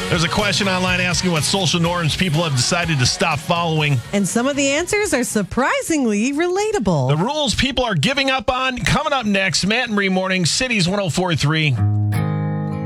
There's a question online asking what social norms people have decided to stop following. And some of the answers are surprisingly relatable. The rules people are giving up on. Coming up next, Matt and Marie Morning, Cities 104.3.